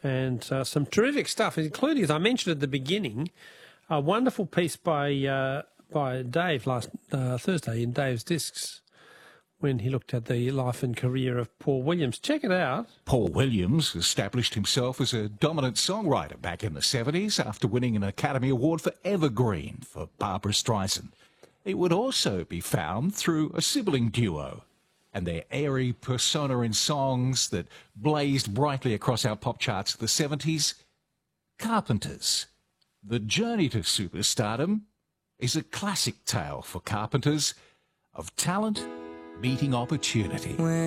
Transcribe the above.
and some terrific stuff, including, as I mentioned at the beginning, a wonderful piece by Dave last Thursday in Dave's Discs, when he looked at the life and career of Paul Williams. Check it out. Paul Williams established himself as a dominant songwriter back in the 70s after winning an Academy Award for Evergreen for Barbra Streisand. It would also be found through a sibling duo and their airy persona in songs that blazed brightly across our pop charts of the 70s, Carpenters. The journey to superstardom is a classic tale for Carpenters of talent meeting opportunity.